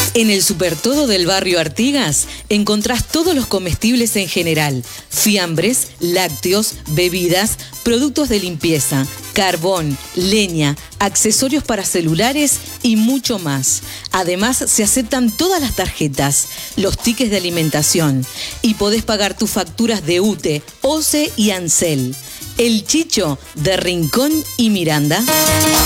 En el Supertodo del barrio Artigas encontrás todos los comestibles en general, fiambres, lácteos, bebidas, productos de limpieza, carbón, leña, accesorios para celulares y mucho más. Además, se aceptan todas las tarjetas, los tickets de alimentación y podés pagar tus facturas de UTE, OCE y ANSEL. El Chicho de Rincón y Miranda.